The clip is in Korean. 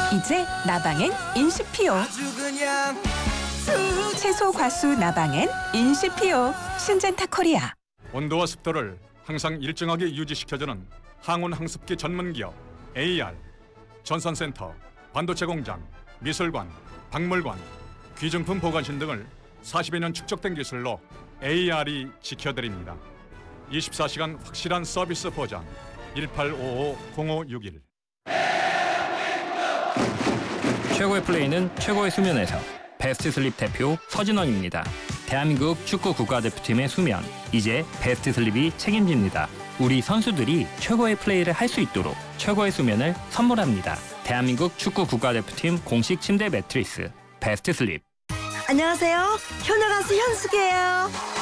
이제 나방엔 인시피오. 채소 과수 나방엔 인시피오. 신젠타 코리아. 온도와 습도를 항상 일정하게 유지시켜주는 항온 항습기 전문기업 AR. 전선센터, 반도체 공장, 미술관, 박물관, 귀중품 보관실 등을 40여 년 축적된 기술로 AR이 지켜드립니다. 24시간 확실한 서비스 보장. 1855-0561. 최고의 플레이는 최고의 수면에서. 베스트 슬립 대표 서진원입니다. 대한민국 축구 국가대표팀의 수면, 이제 베스트 슬립이 책임집니다. 우리 선수들이 최고의 플레이를 할 수 있도록 최고의 수면을 선물합니다. 대한민국 축구 국가대표팀 공식 침대 매트리스 베스트 슬립. 안녕하세요. 효녀 가수 현숙이에요.